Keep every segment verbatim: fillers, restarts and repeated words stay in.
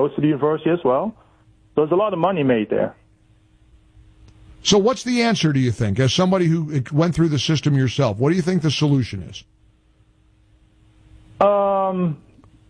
goes to the university as well. So there's a lot of money made there. So what's the answer, do you think, as somebody who went through the system yourself? What do you think the solution is? Um.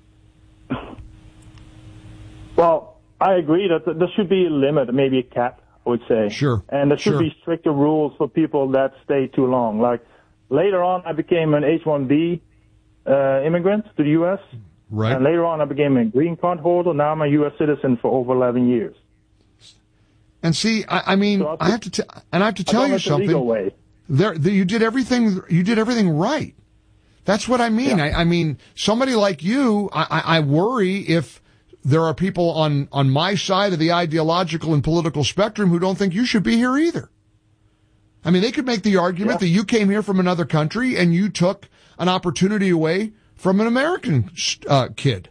Well, I agree that there should be a limit, maybe a cap, I would say. Sure. And there should sure. be stricter rules for people that stay too long. Like, later on, I became an H one B uh, immigrant to the U S Right. And later on, I became a green card holder. Now I'm a U S citizen for over eleven years. And see, I, I mean, so I have to, t- and I have to tell you something. The legal way. There, the, you did everything. You did everything right. That's what I mean. Yeah. I, I mean, somebody like you, I, I, I worry if there are people on on my side of the ideological and political spectrum who don't think you should be here either. I mean, they could make the argument yeah. that you came here from another country and you took an opportunity away from an American uh, kid.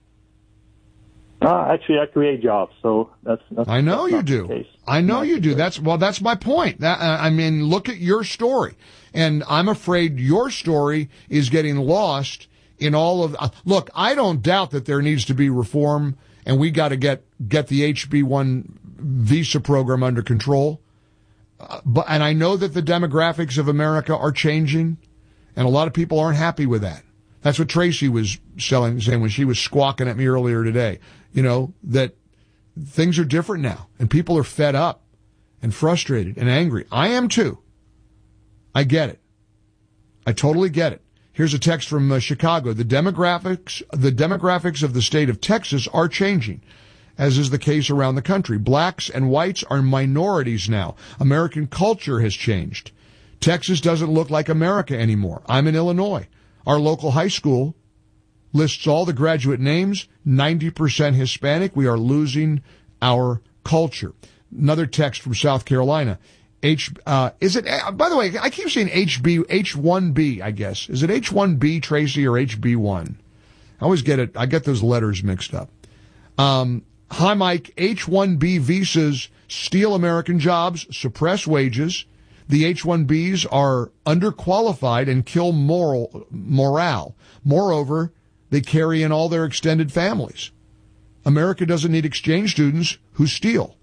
Uh, actually, I create jobs, so that's. that's I know that's you not do. the case. I know Not you the do. case. That's well. That's my point. That, uh, I mean, look at your story, and I'm afraid your story is getting lost in all of. Uh, look, I don't doubt that there needs to be reform, and we got to get get the H B one visa program under control. Uh, but and I know that the demographics of America are changing, and a lot of people aren't happy with that. That's what Tracy was selling, saying when she was squawking at me earlier today. You know, that things are different now, and people are fed up and frustrated and angry. I am too. I get it. I totally get it. Here's a text from uh, Chicago. The demographics, the demographics of the state of Texas are changing, as is the case around the country. Blacks and whites are minorities now. American culture has changed. Texas doesn't look like America anymore. I'm in Illinois. Our local high school lists all the graduate names, ninety percent Hispanic. We are losing our culture. Another text from South Carolina. H, uh, is it, uh, by the way, I keep saying H B, H one B, I guess. Is it H one B, Tracy, or H B one? I always get it, I get those letters mixed up. Um, hi, Mike. H one B visas steal American jobs, suppress wages. The H one Bs are underqualified and kill moral, morale. Moreover, they carry in all their extended families. America doesn't need exchange students who steal.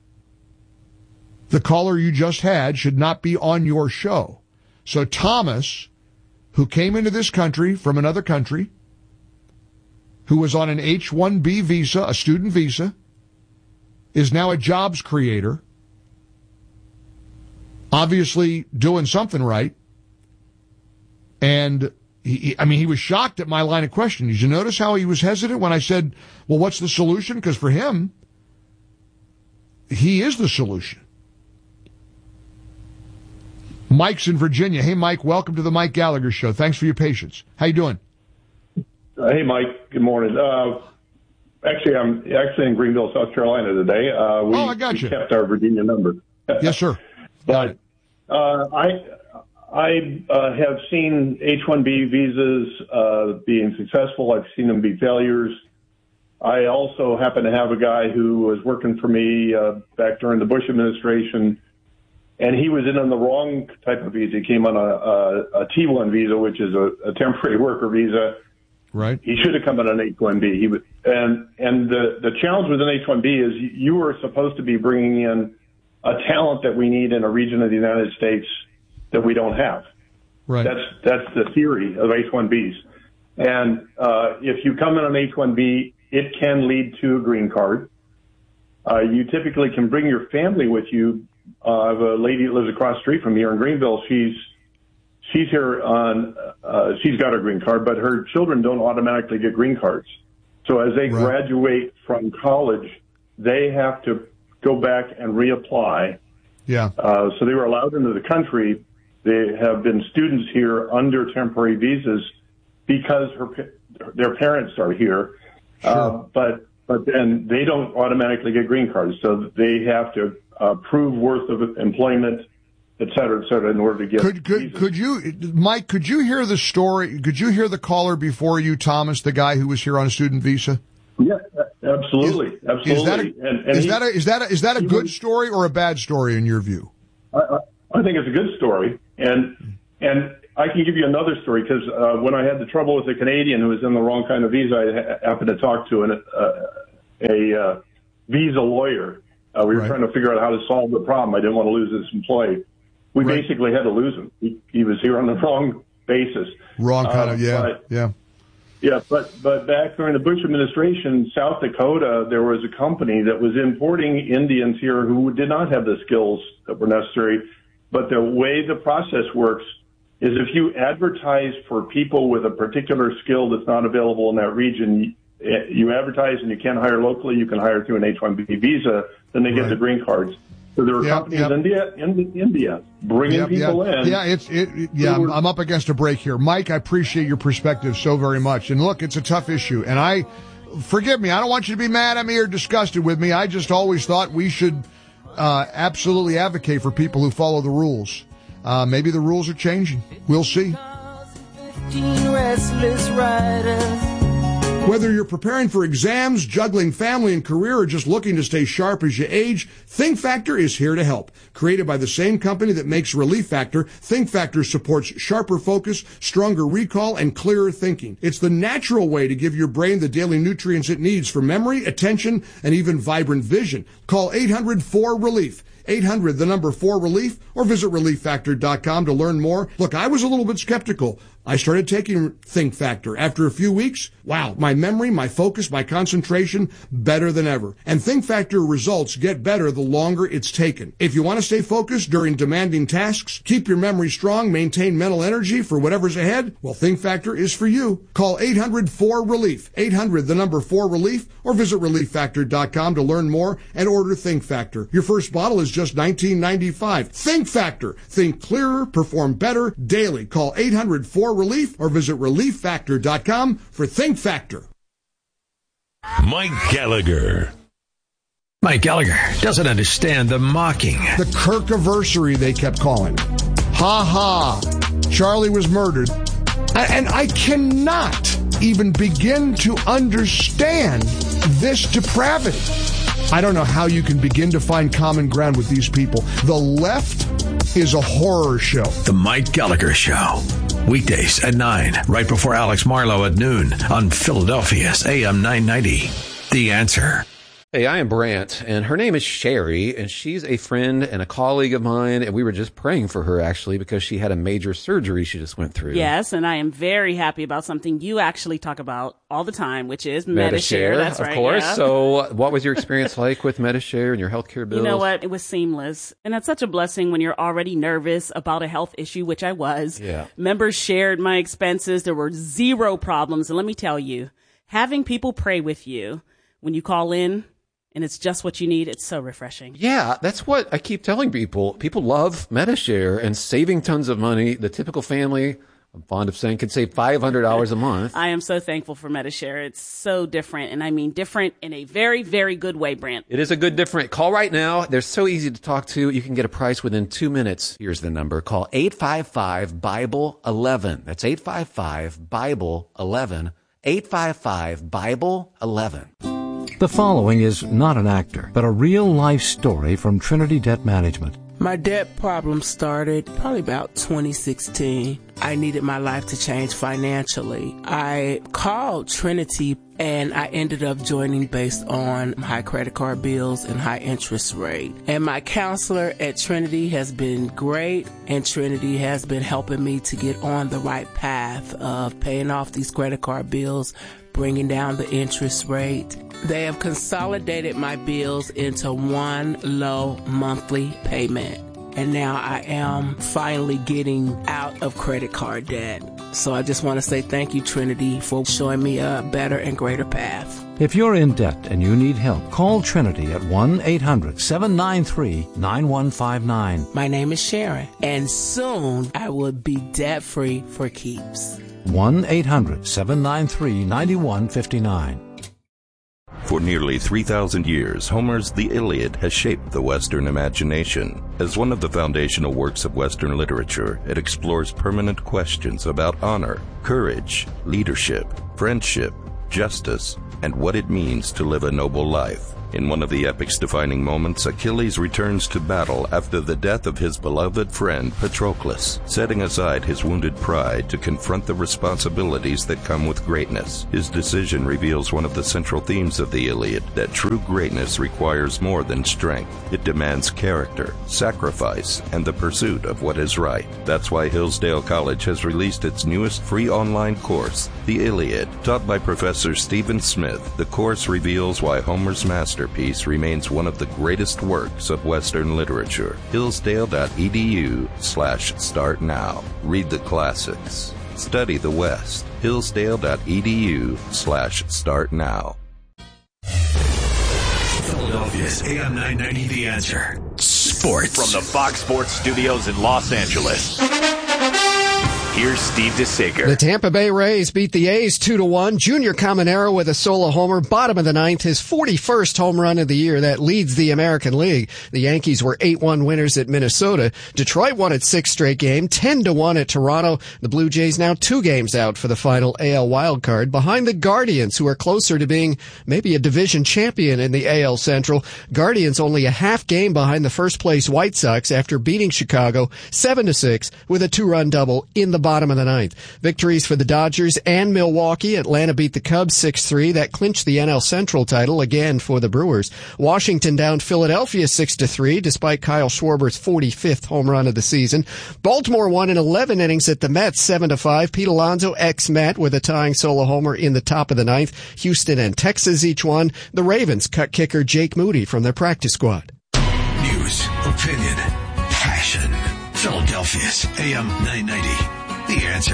The caller you just had should not be on your show. So Thomas, who came into this country from another country, who was on an H one B visa, a student visa, is now a jobs creator, obviously doing something right, and He, I mean, he was shocked at my line of questioning. Did you notice how he was hesitant when I said, well, what's the solution? Because for him, he is the solution. Mike's in Virginia. Hey, Mike, welcome to the Mike Gallagher Show. Thanks for your patience. How you doing? Uh, hey, Mike. Good morning. Uh, actually, I'm actually in Greenville, South Carolina today. Uh, we, oh, I got we you. kept our Virginia number. Yes, sir. But uh, I... I uh, have seen H one B visas uh, being successful. I've seen them be failures. I also happen to have a guy who was working for me uh, back during the Bush administration, and he was in on the wrong type of visa. He came on a, a, a T one visa, which is a, a temporary worker visa. Right. He should have come on an H one B. He was, and and the, the challenge with an H one B is you were supposed to be bringing in a talent that we need in a region of the United States that we don't have. Right. That's that's the theory of H one Bs. And uh, if you come in on H one B, it can lead to a green card. Uh, you typically can bring your family with you. Uh, I have a lady that lives across the street from here in Greenville. She's she's here on uh, she's got her green card, but her children don't automatically get green cards. So as they Right. graduate from college, they have to go back and reapply. Yeah. Uh, so they were allowed into the country. They have been students here under temporary visas because her, their parents are here. Sure. Uh, but but then they don't automatically get green cards, so they have to uh, prove worth of employment, et cetera, et cetera, in order to get Could could visas. could you, Mike? Could you hear the story? Could you hear the caller before you, Thomas, the guy who was here on a student visa? Yeah, absolutely, Is, absolutely. is that a, and, and is, he, that a is that a, is that a good was, story or a bad story in your view? I, I, I think it's a good story, and and I can give you another story because uh, when I had the trouble with a Canadian who was in the wrong kind of visa, I ha- happened to talk to an, uh, a a uh, visa lawyer. Uh, we were Right. trying to figure out how to solve the problem. I didn't want to lose this employee. We Right. basically had to lose him. He, he was here on the wrong basis. Wrong kind Uh, of, yeah, but- yeah. Yeah, but but back during the Bush administration, South Dakota, there was a company that was importing Indians here who did not have the skills that were necessary. But the way the process works is if you advertise for people with a particular skill that's not available in that region, you advertise and you can't hire locally, you can hire through an H one B visa, then they get Right. the green cards. So there were Yep, companies yep. in India, in India bringing Yep, people yeah. in. Yeah, it's it, it- yeah. I'm, I'm up against a break here, Mike. I appreciate your perspective so very much. And look, it's a tough issue. And I, forgive me, I don't want you to be mad at me or disgusted with me. I just always thought we should uh, absolutely advocate for people who follow the rules. Uh, maybe the rules are changing. We'll see. Restless riders. Whether you're preparing for exams, juggling family and career, or just looking to stay sharp as you age, Think Factor is here to help. Created by the same company that makes Relief Factor, Think Factor supports sharper focus, stronger recall, and clearer thinking. It's the natural way to give your brain the daily nutrients it needs for memory, attention, and even vibrant vision. Call eight hundred four relief. eight hundred, the number four relief, or visit relief factor dot com to learn more. Look, I was a little bit skeptical. I started taking Think Factor. After a few weeks, wow, my memory, my focus, my concentration, better than ever. And Think Factor results get better the longer it's taken. If you want to stay focused during demanding tasks, keep your memory strong, maintain mental energy for whatever's ahead, well, Think Factor is for you. Call eight hundred four relief, eight hundred, the number four relief, or visit relief factor dot com to learn more and order Think Factor. Your first bottle is just nineteen ninety-five. Think Factor. Think clearer, perform better daily. Call eight hundred four relief or visit relief factor dot com for Think Factor. Mike Gallagher. Mike Gallagher doesn't understand the mocking. The Kirkiversary, they kept calling it. Ha ha. Charlie was murdered. And I cannot even begin to understand this depravity. I don't know how you can begin to find common ground with these people. The left is a horror show. The Mike Gallagher Show. Weekdays at nine, right before Alex Marlowe at noon on Philadelphia's A M nine ninety. The Answer. Hey, I am Brant, and her name is Sherry, and she's a friend and a colleague of mine, and we were just praying for her, actually, because she had a major surgery she just went through. Yes, and I am very happy about something you actually talk about all the time, which is Medi-Share. Medi-Share. That's of right, course. yeah. So what was your experience like with Medi-Share and your healthcare bills? You know what? It was seamless. And that's such a blessing when you're already nervous about a health issue, which I was. Yeah. Members shared my expenses. There were zero problems. And let me tell you, having people pray with you when you call in, and it's just what you need, it's so refreshing. Yeah, that's what I keep telling people. People love Medi-Share and saving tons of money. The typical family, I'm fond of saying, can save five hundred dollars a month. I am so thankful for Medi-Share. It's so different, and I mean different in a very, very good way, Brant. It is a good different. Call right now. They're so easy to talk to. You can get a price within two minutes. Here's the number. Call eight five five, Bible eleven. That's eight five five, Bible eleven. eight five five, Bible eleven. The following is not an actor, but a real-life story from Trinity Debt Management. My debt problem started probably about twenty sixteen. I needed my life to change financially. I called Trinity and I ended up joining based on high credit card bills and high interest rate. And my counselor at Trinity has been great, and Trinity has been helping me to get on the right path of paying off these credit card bills, bringing down the interest rate. They have consolidated my bills into one low monthly payment. And now I am finally getting out of credit card debt. So I just want to say thank you, Trinity, for showing me a better and greater path. If you're in debt and you need help, call Trinity at one eight hundred seven nine three nine one five nine. My name is Sharon, and soon I will be debt-free for keeps. one eight hundred seven nine three nine one five nine. For nearly three thousand years, Homer's The Iliad has shaped the Western imagination. As one of the foundational works of Western literature, it explores permanent questions about honor, courage, leadership, friendship, justice, and what it means to live a noble life. In one of the epic's defining moments, Achilles returns to battle after the death of his beloved friend Patroclus, setting aside his wounded pride to confront the responsibilities that come with greatness. His decision reveals one of the central themes of the Iliad, that true greatness requires more than strength. It demands character, sacrifice, and the pursuit of what is right. That's why Hillsdale College has released its newest free online course, The Iliad. Taught by Professor Stephen Smith, the course reveals why Homer's master Masterpiece remains one of the greatest works of Western literature. Hillsdale.edu slash start now. Read the classics. Study the West. Hillsdale.edu slash start now. Philadelphia's A M nine ninety The Answer. Sports. From the Fox Sports Studios in Los Angeles. Here's Steve DeSager. The Tampa Bay Rays beat the A's two to one. Junior Caminero with a solo homer, bottom of the ninth, his forty-first home run of the year. That leads the American League. The Yankees were eight one winners at Minnesota. Detroit won its sixth straight game, ten to one at Toronto. The Blue Jays now two games out for the final A L wildcard, behind the Guardians, who are closer to being maybe a division champion in the A L Central. Guardians only a half game behind the first place White Sox after beating Chicago seven to six with a two-run double in the bottom of the ninth. Victories for the Dodgers and Milwaukee. Atlanta beat the Cubs six three. That clinched the N L Central title again for the Brewers. Washington downed Philadelphia six to three despite Kyle Schwarber's forty-fifth home run of the season. Baltimore won in eleven innings at the Mets seven to five. Pete Alonso, ex-Met, with a tying solo homer in the top of the ninth. Houston and Texas each won. The Ravens cut kicker Jake Moody from their practice squad. News, opinion, passion. Philadelphia's A M nine ninety. The Answer.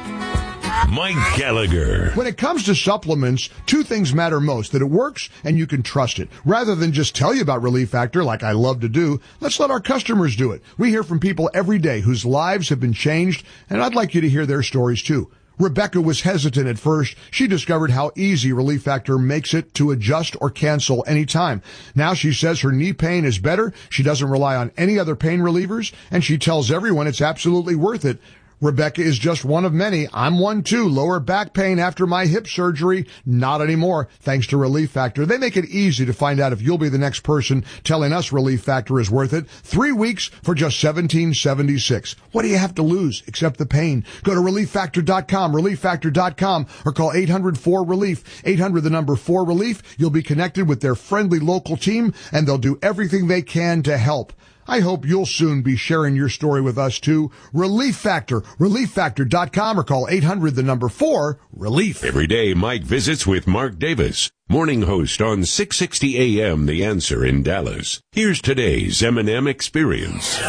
Mike Gallagher. When it comes to supplements, two things matter most: that it works and you can trust it. Rather than just tell you about Relief Factor like I love to do, let's let our customers do it. We hear from people every day whose lives have been changed, and I'd like you to hear their stories too. Rebecca was hesitant at first. She discovered how easy Relief Factor makes it to adjust or cancel anytime. Now she says her knee pain is better. She doesn't rely on any other pain relievers, and she tells everyone it's absolutely worth it. Rebecca is just one of many. I'm one too. Lower back pain after my hip surgery? Not anymore, thanks to Relief Factor. They make it easy to find out if you'll be the next person telling us Relief Factor is worth it. Three weeks for just seventeen seventy-six. What do you have to lose except the pain? Go to relief factor dot com, relief factor dot com, or call eight hundred four relief, eight hundred the number four relief. You'll be connected with their friendly local team, and they'll do everything they can to help. I hope you'll soon be sharing your story with us too. Relief Factor, relief factor dot com, or call eight hundred the number four relief. Every day, Mike visits with Mark Davis, morning host on six sixty A M The Answer in Dallas. Here's today's M and M Experience.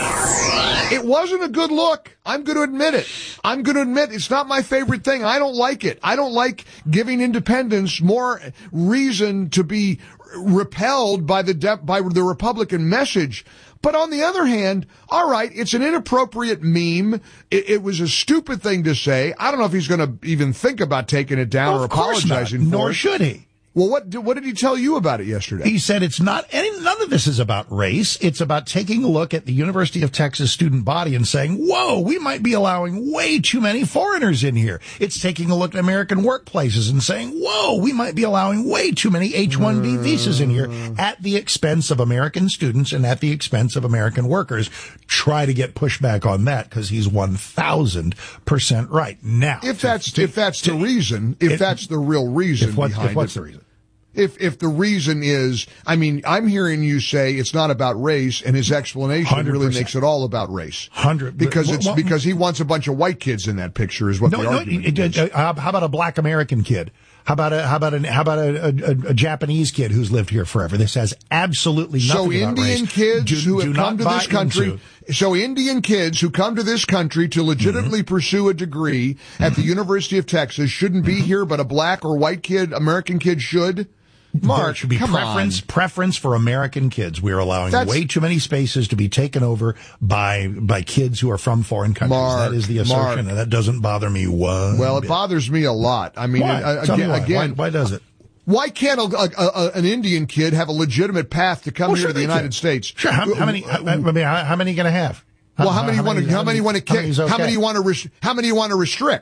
It wasn't a good look. I'm going to admit it. I'm going to admit it's not my favorite thing. I don't like it. I don't like giving independents more reason to be repelled by the de- by the Republican message. But on the other hand, all right, it's an inappropriate meme. It, it was a stupid thing to say. I don't know if he's going to even think about taking it down well, or apologizing not. for Nor it. should he. Well, what what did he tell you about it yesterday? He said it's not any, none of this is about race. It's about taking a look at the University of Texas student body and saying, whoa, we might be allowing way too many foreigners in here. It's taking a look at American workplaces and saying, whoa, we might be allowing way too many H one B visas in here at the expense of American students and at the expense of American workers. Try to get pushback on that because he's one thousand percent right. Now, if that's to, if that's the to, reason, if, if that's the real reason if what, behind if what's it. the reason? If if the reason is, I mean, I'm hearing you say it's not about race, and his explanation one hundred percent really makes it all about race. Hundred because it's well, because he wants a bunch of white kids in that picture, is what no, the no, argument it, is. Uh, how about a black American kid? How about a how about a how about a, a, a Japanese kid who's lived here forever? This has absolutely nothing so about Indian race. kids do, who do have come to this country. Into, so Indian kids who come to this country to legitimately mm-hmm. pursue a degree at the University of Texas shouldn't be here, but a black or white kid, American kid should. Mark, there should be come preference on. preference for American kids. We're allowing That's, way too many spaces to be taken over by by kids who are from foreign countries. Mark, that is the assertion, Mark. and that doesn't bother me one Well, it bit. bothers me a lot. I mean, why? Uh, Tell again, me why. again why, why does it? Why can't a, a, a, an Indian kid have a legitimate path to come well, here sure to the United can. States? Sure. How, how many? How, I mean, how, how many are you going to have? How, well, how many want to? How many want to kick? Okay. How many want to? Res- how many want to restrict?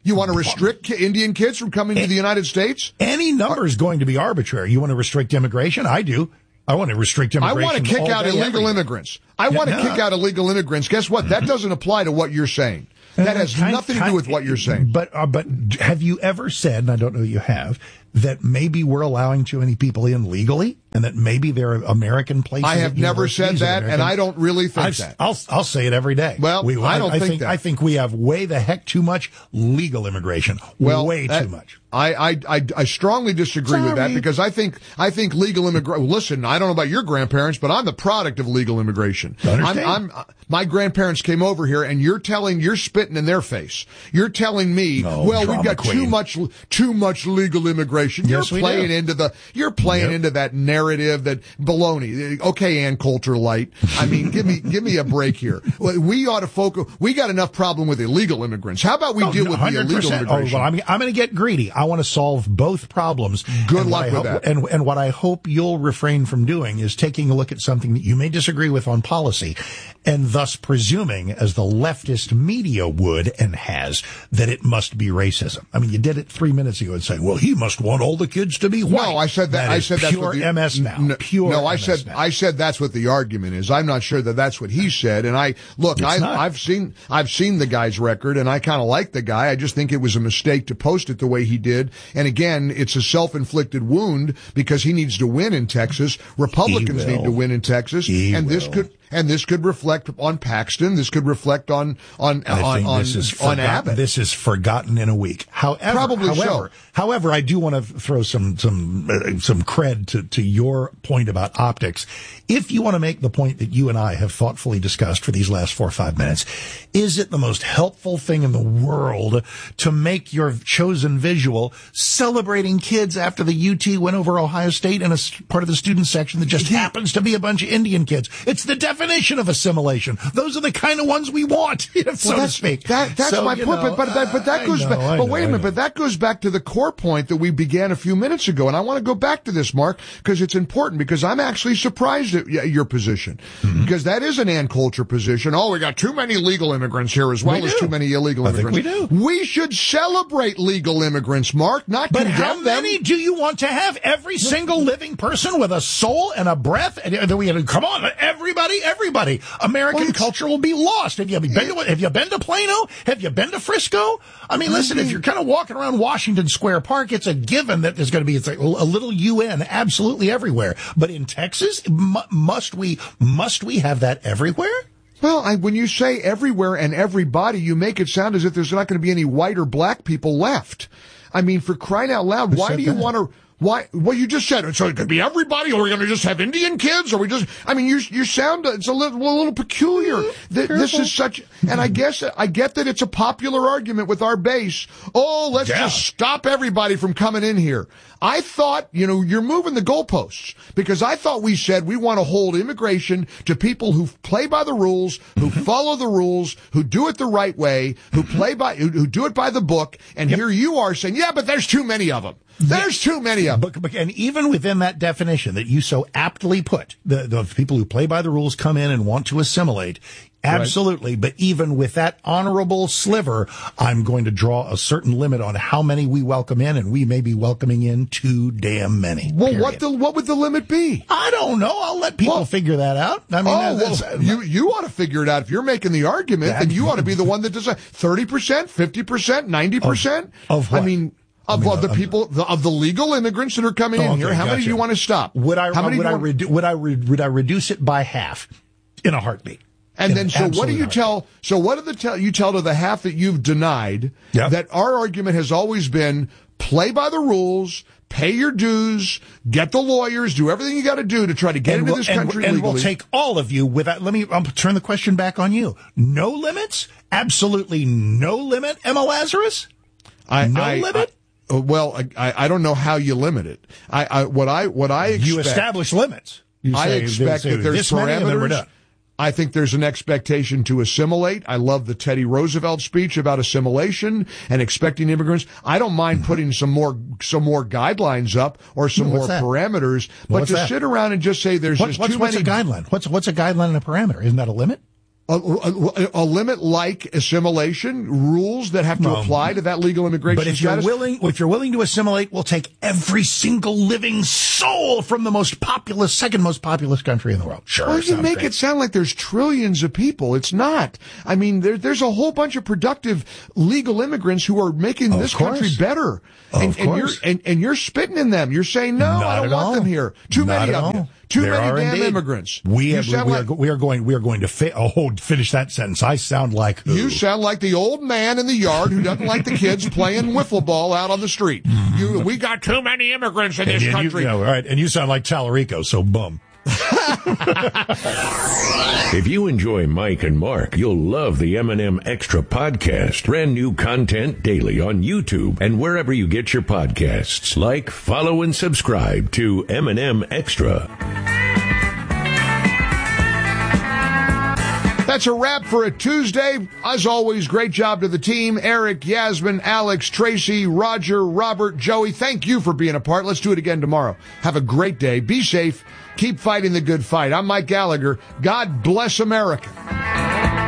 You want to restrict ki- Indian kids from coming to the United States? Any number is going to be arbitrary. You want to restrict immigration? I do. I want to restrict immigration. I want to kick all out day, illegal every day. immigrants. I Yeah, want to no. kick out illegal immigrants. Guess what? That doesn't apply to what you're saying. That has Kind- nothing to kind- do with what you're saying. But uh, but have you ever said, and I don't know that you have, that maybe we're allowing too many people in legally, and that maybe there are American places? I have at never said universities that, American- and I don't really think I've, that. I'll I'll say it every day. Well, we, I don't I think think that. I think we have way the heck too much legal immigration. Well, way that- too much. I, I, I, I strongly disagree with that Sorry. because I think I think legal immigration. Listen, I don't know about your grandparents, but I'm the product of legal immigration. I'm, Understand. I'm my grandparents came over here, and you're telling you're spitting in their face. You're telling me, No, well, we've drama got too queen. much too much legal immigration. Yes, you're we playing do. into the you're playing Yep. into that narrative that baloney. Okay, Ann Coulter Light. I mean, give me give me a break here. We ought to focus. We got enough problem with illegal immigrants. How about we Oh, deal with the illegal one hundred percent. immigration? Oh, well, I'm, I'm going to get greedy. I want to solve both problems. Good And what luck I with hope- that. And, and what I hope you'll refrain from doing is taking a look at something that you may disagree with on policy, and thus presuming, as the leftist media would and has, that it must be racism. I mean, you did it three minutes ago and say, well, he must want all the kids to be white. No, I said that. That I is said that's pure what the, M S now. No, Pure no, I M S said now. I said that's what the argument is. I'm not sure that that's what he said. And I look, It's I, not. I've seen I've seen the guy's record, and I kind of like the guy. I just think it was a mistake to post it the way he did. And again, it's a self-inflicted wound because he needs to win in Texas. Republicans He will. need to win in Texas, He and this will. could. And this could reflect on Paxton. This could reflect on on I on think on, this is on forgotten. Abbott. This is forgotten in a week. However, Probably however, so. however, I do want to throw some some uh, some cred to to your point about optics. If you want to make the point that you and I have thoughtfully discussed for these last four or five minutes, is it the most helpful thing in the world to make your chosen visual celebrating kids after the U T went over Ohio State in a s- part of the student section that just happens to be a bunch of Indian kids? It's the definition of assimilation. Those are the kind of ones we want, so Well, to that's, speak. That, that's So, my you point. know, but, but, that, but that I goes know, back. I But know, wait a I minute. know. But that goes back to the core point that we began a few minutes ago. And I want to go back to this, Mark, because it's important. Because I'm actually surprised at y- your position, Mm-hmm. because that is an Ann Coulter position. Oh, we got too many legal immigrants here as well We as do. too many illegal I think immigrants. we do. We should celebrate legal immigrants, Mark, not But condemn how them. many do you want to have? Every single living person with a soul and a breath? And then we come on, everybody, everybody. American Well, it's- culture will be lost. Have you been to Have you been to Plano? Have you been to Frisco? I mean, listen, if you're kind of walking around Washington Square Park, it's a given that there's going to be it's like a little U N absolutely everywhere. But in Texas, mu must we must we have that everywhere? Well, I, when you say everywhere and everybody, you make it sound as if there's not going to be any white or black people left. I mean, for crying out loud, Who why said do you that? want to? Why? Well, you just said it. So it could be everybody, or are we going to just have Indian kids, or we just? I mean, you you sound it's a little a little peculiar. That this is such, and I guess I get that it's a popular argument with our base. Oh, let's Yeah. just stop everybody from coming in here. I thought, you know, you're moving the goalposts because I thought we said we want to hold immigration to people who play by the rules, who follow the rules, who do it the right way, who play by, who, who do it by the book. And here you are saying, yeah, but there's too many of them. There's too many of them. But, but, and even within that definition that you so aptly put, the, the people who play by the rules come in and want to assimilate. Absolutely. Right. But even with that honorable sliver, I'm going to draw a certain limit on how many we welcome in, and we may be welcoming in too damn many. Well, period. what the, what would the limit be? I don't know. I'll let people well, figure that out. I mean, oh, that's, well, you, you ought to figure it out. If you're making the argument, that, then you ought to be the one that does it. thirty percent, fifty percent, ninety percent? Of, of what? I mean, Of, I mean, of the of, people, the, of the legal immigrants that are coming oh, in here, okay, how gotcha. many do you want to stop? Would I, how many would, I want... redu- would, I re- would I reduce it by half in a heartbeat? And in then, so what do you tell, so what do the tell, you tell to the half that you've denied yep. that our argument has always been play by the rules, pay your dues, get the lawyers, do everything you got to do to try to get and into we'll, this and, country and legally. we'll take all of you without, let me I'll turn the question back on you. No limits? Absolutely no limit, Emma Lazarus? I, no I, limit? I, well, I, I don't know how you limit it. I, I what I what I expect, you establish limits. You I say, expect say, that there's this many, and then we're parameters. done. I think there's an expectation to assimilate. I love the Teddy Roosevelt speech about assimilation and expecting immigrants. I don't mind putting some more some more guidelines up or some What's more that? parameters, but What's to that? sit around and just say there's What, just what's, too what's many. a guideline? What's what's a guideline and a parameter? Isn't that a limit? A, a, a limit like assimilation rules that have to No. apply to that legal immigration But if you're status? willing, if you're willing to assimilate, we'll take every single living soul from the most populous, second most populous country in the world. Sure. Well, you sounds make great. it sound like there's trillions of people. It's not. I mean, there, there's a whole bunch of productive legal immigrants who are making Of this course. country better. Of and, and you're course. and, and you're spitting in them. You're saying, no, Not I don't at want all. them here. Too Not many at of you. all. Too There many are damn indeed. immigrants. We You have, sound we, like- are, we are going. We are going to fi- oh, finish that sentence. I sound like who? You sound like the old man in the yard who doesn't like the kids playing wiffle ball out on the street. You, we got too many immigrants in and, this and country. You, you know, right, and you sound like Tallarico. So boom. If you enjoy Mike and Mark, you'll love the M and M Extra podcast. Brand new content daily on YouTube and wherever you get your podcasts. Like, follow, and subscribe to M and M Extra. That's a wrap for a Tuesday. As always, great job to the team. Eric, Yasmin, Alex, Tracy, Roger, Robert, Joey. Thank you for being a part. Let's do it again tomorrow. Have a great day. Be safe. Keep fighting the good fight. I'm Mike Gallagher. God bless America.